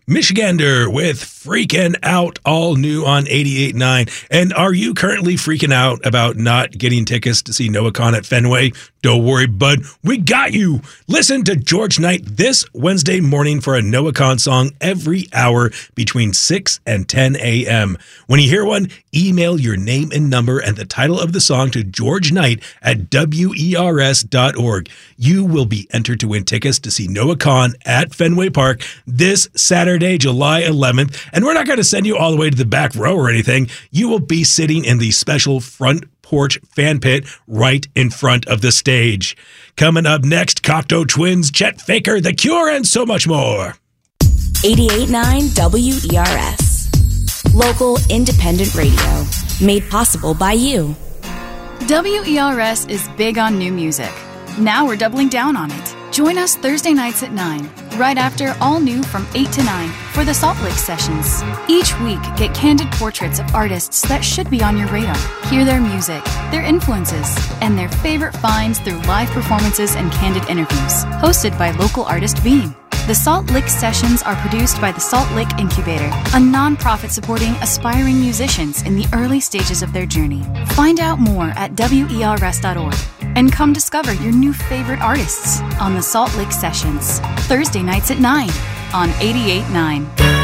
Michigander with Freaking Out, all new on 88.9. And are you currently freaking out about not getting tickets to see Noah Kahan at Fenway? Don't worry, bud. We got you. Listen to George Knight this Wednesday morning for a Noah Kahan song every hour between 6 and 10 a.m. When you hear one, email your name and number and the title of the song to George Knight at WERS.org. You will be entered to win tickets to see Noah Kahan at Fenway Park this Saturday, July 11th. And we're not going to send you all the way to the back row or anything. You will be sitting in the special front porch fan pit right in front of the stage. Coming up next, Cocteau Twins, Chet Faker, The Cure, and so much more. 88.9 WERS. Local independent radio. Made possible by you. WERS is big on new music. Now we're doubling down on it. Join us Thursday nights at 9, right after All New from 8 to 9 for the Salt Lick Sessions. Each week, get candid portraits of artists that should be on your radar. Hear their music, their influences, and their favorite finds through live performances and candid interviews. Hosted by local artist Beam. The Salt Lick Sessions are produced by the Salt Lick Incubator, a nonprofit supporting aspiring musicians in the early stages of their journey. Find out more at WERS.org and come discover your new favorite artists on the Salt Lick Sessions, Thursday nights at 9 on 88.9.